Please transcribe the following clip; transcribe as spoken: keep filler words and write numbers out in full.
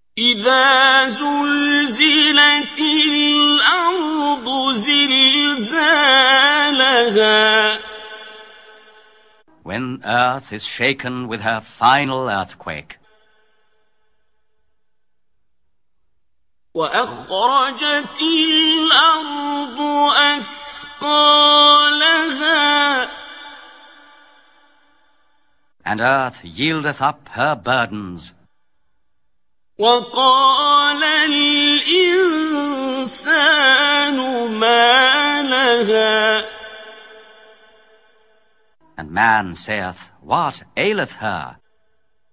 إذا زلزلت الأرض زلزالها When earth is shaken with her final earthquake. وأخرجت الأرض أثقالها And earth yieldeth up her burdens. وقال الإنسان ما لها And man saith, What aileth her?